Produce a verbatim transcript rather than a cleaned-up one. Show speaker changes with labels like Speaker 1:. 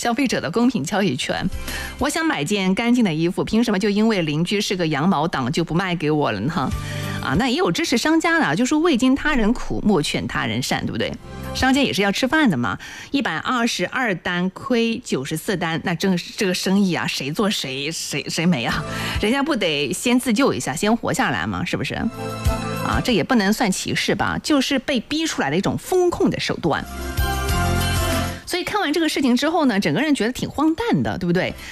Speaker 1: 消费者的公平交易权。我想买件干净的衣服，凭什么就因为邻居是个羊毛党就不卖给我了呢？啊，那也有支持商家的，就说未经他人苦，莫劝他人善，对不对？商家也是要吃饭的嘛，一百二十二单亏九十四单，那正这个生意啊，谁做谁谁谁没啊？人家不得先自救一下，先活下来吗？是不是？啊，这也不能算歧视吧，就是被逼出来的一种风控的手段。所以看完这个事情之后呢，整个人觉得挺荒诞的，对不对？